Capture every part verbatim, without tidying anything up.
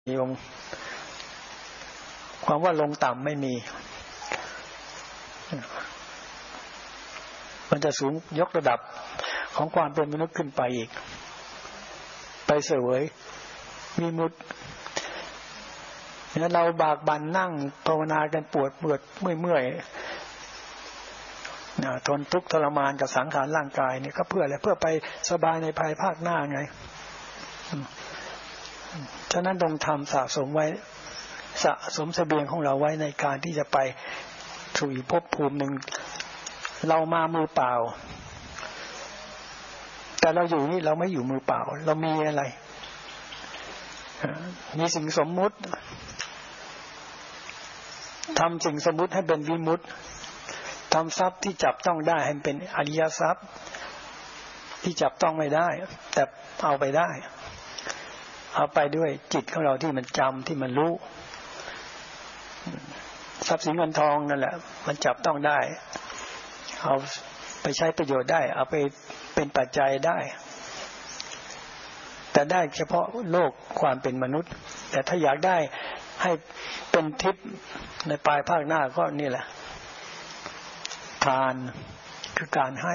โยมความว่าลงต่ำไม่มีมันจะสูงยกระดับของความเป็นมนุษย์ขึ้นไปอีกไปเสวยวิมุตติเนี่ยเราบากบั่นนั่งภาวนากันปวดปวดเมื่อยเมื่อยนะทนทุกข์ทรมานกับสังขารร่างกายเนี่ยก็เพื่ออะไรเพื่อไปสบายในภายภาคหน้าไงฉะนั้นต้องทำสะสมไว้สะสมเสบียงของเราไว้ในการที่จะไปสู่อีกภพภูมิหนึ่งเรามามือเปล่าแต่เราอยู่นี่เราไม่อยู่มือเปล่าเรามีอะไรมีสิ่งสมมุติทำสิ่งสมมุติให้เป็นวิมุตติทำทรัพย์ที่จับต้องได้ให้เป็นอริยทรัพย์ที่จับต้องไม่ได้แต่เอาไปได้เอาไปด้วยจิตของเราที่มันจำที่มันรู้ทรัพย์สินเงินทองนั่นแหละมันจับต้องได้เอาไปใช้ประโยชน์ได้เอาไปเป็นปัจจัยได้แต่ได้เฉพาะโลกความเป็นมนุษย์แต่ถ้าอยากได้ให้เป็นทิพย์ในปลายภาคหน้าก็นี่แหละทานคือการให้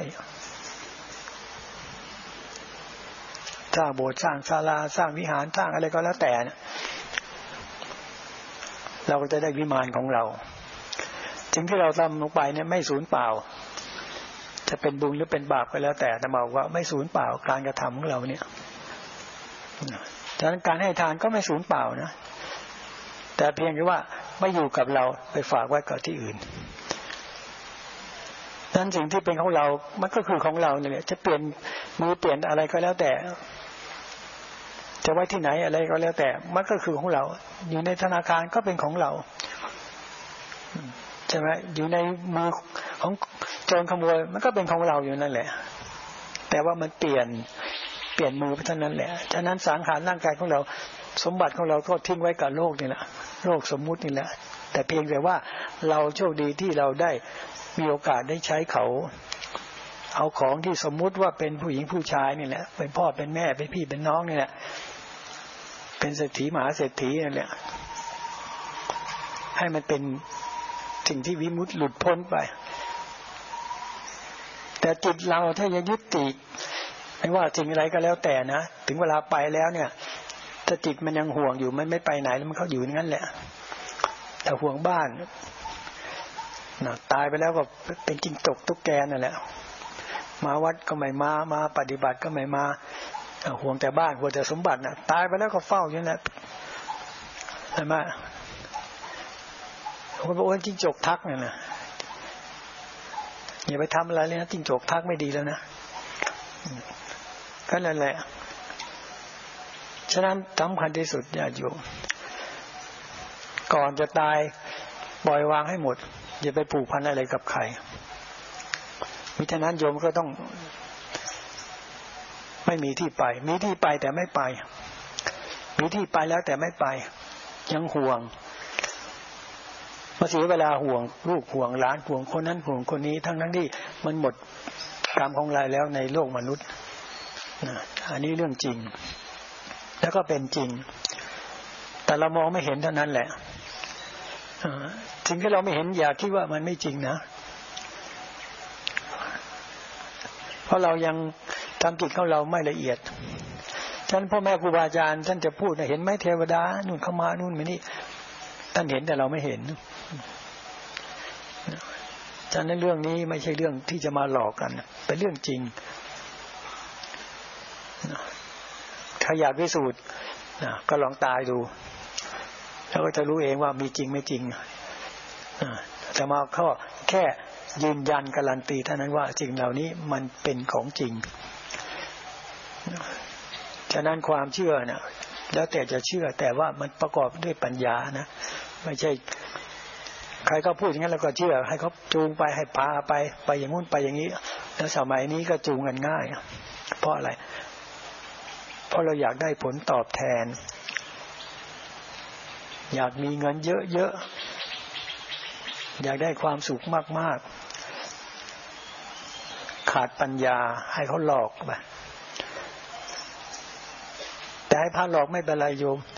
สร้างโบสถ์สร้างศาลาสร้างวิหารสร้างอะไรก็แล้วแต่เราก็จะได้วิมานของเราสิ่งที่เราทำลงไปเนี่ยไม่สูญเปล่าจะเป็นบุญหรือเป็นบาปก็แล้วแต่แต่บอกว่าไม่สูญเปล่าการกระทำของเราเนี่ยฉะนั้นการให้ทานก็ไม่สูญเปล่านะแต่เพียงแค่ว่าไม่อยู่กับเราไปฝากไว้กับที่อื่นนั้นสิ่งที่เป็นของเรามันก็คือของเราเนี่ยจะเปลี่ยนมือเปลี่ยนอะไรก็แล้วแต่จะไว้ที่ไหนอะไรก็แล้วแต่มันก็คือของเราอยู่ในธนาคารก็เป็นของเราใช่ไหมอยู่ในมือของโจรขโมยมันก็เป็นของเราอยู่นั่นแหละแต่ว่ามันเปลี่ยนเปลี่ยนมือไปเท่านั้นแหละฉะนั้นสังขารร่างกายของเราสมบัติของเราก็ทิ้งไว้กับโลกนี่แหละโลกสมมุตินี่แหละแต่เพียงแต่ว่าเราโชคดีที่เราได้มีโอกาสได้ใช้เขาเอาของที่สมมุติว่าเป็นผู้หญิงผู้ชายนี่แหละเป็นพ่อเป็นแม่เป็นพี่เป็นน้องนี่แหละเป็นเศรษฐีมหาเศรษฐีนั่นแหละให้มันเป็นสิ่งที่วิมุตติหลุดพ้นไปแต่จิตเราถ้ายังยึดติดไม่ว่าสิ่งอะไรก็แล้วแต่นะถึงเวลาไปแล้วเนี่ยถ้าจิตมันยังห่วงอยู่มันไม่ไปไหนแล้วมันก็อยู่อย่างนั้นแหละแต่ห่วงบ้านนะตายไปแล้วก็เป็นจิ้งจกตุ๊กแกนั่นแหละมาวัดก็ไม่มามาปฏิบัติก็ไม่มาห่วงแต่บ้านห่วงแต่สมบัตินะตายไปแล้วก็เฝ้าอย่างนั้นแหละใช่ไหมคนบอกว่าจิ้งจกทักเนี่ยนะอย่าไปทำอะไรเลยนะจิ้งจกทักไม่ดีแล้วนะก็นั่นแหละฉะนั้นสำคัญที่สุดญาติโยมก่อนจะตายปล่อยวางให้หมดอย่าไปผูกพันอะไรกับใครมิฉะนั้นโยมก็ต้องไม่มีที่ไปมีที่ไปแต่ไม่ไปมีที่ไปแล้วแต่ไม่ไปยังห่วงมาเสียเวลาห่วงลูกห่วงหลานห่วงคนนั้นห่วงคนนี้ทั้งนั้นที่มันหมดกรรมของเราแล้วในโลกมนุษย์นะอันนี้เรื่องจริงแล้วก็เป็นจริงแต่เรามองไม่เห็นเท่านั้นแหละสิ่งที่เราไม่เห็นอย่าคิดว่ามันไม่จริงนะเพราะเรายังทำจิตของเราไม่ละเอียดฉะนั้นพ่อแม่ครูบาอาจารย์ท่านจะพูดเห็นไหมเทวดานู่นเข้ามานู่นมานี่ท่านเห็นแต่เราไม่เห็นฉะนั้นเรื่องนี้ไม่ใช่เรื่องที่จะมาหลอกกันเป็นเรื่องจริงถ้าอยากพิสูจน์ก็ลองตายดูแล้วก็จะรู้เองว่ามีจริงไม่จริงแต่มาข้อแค่ยืนยันการันตีเท่านั้นว่าสิ่งเหล่านี้มันเป็นของจริงฉะนั้นความเชื่อนะแล้วแต่จะเชื่อแต่ว่ามันประกอบด้วยปัญญานะไม่ใช่ใครก็พูดอย่างนั้นแล้วก็เชื่อให้เขาจูงไปให้พาไปไปอย่างงู้นไปอย่างนี้แล้วสมัยนี้ก็จูงกันง่ายเพราะอะไรเพราะเราอยากได้ผลตอบแทนอยากมีเงินเยอะๆอยากได้ความสุขมากๆขาดปัญญาให้เขาหลอกไปแต่ให้พาหลอกไม่เป็นไรโยม